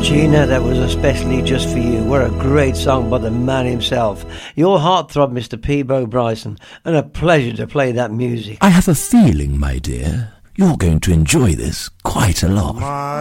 Gina, that was especially just for you. What a great song by the man himself. Your heartthrob, Mr. Peabo Bryson, and a pleasure to play that music. I have a feeling, my dear, you're going to enjoy this quite a lot.